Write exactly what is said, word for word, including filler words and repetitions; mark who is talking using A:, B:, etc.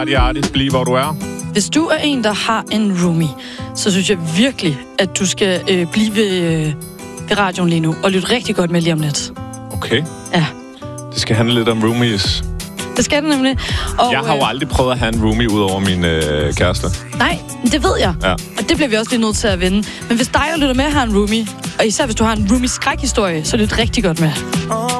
A: Arti, Arti, bliv hvor du er.
B: Hvis du er en, der har en roomie, så synes jeg virkelig, at du skal øh, blive ved, øh, ved radioen lige nu, og lytte rigtig godt med lige om lidt.
A: Okay.
B: Ja.
A: Det skal handle lidt om roomies.
B: Det skal det nemlig. Og,
A: jeg har jo aldrig prøvet at have en roomie ud over min øh, kæreste.
B: Nej, det ved jeg.
A: Ja.
B: Og det bliver vi også lige nødt til at vende. Men hvis dig, der lytter med, har en roomie, og især hvis du har en roomie-skrækhistorie, så lyt rigtig godt med.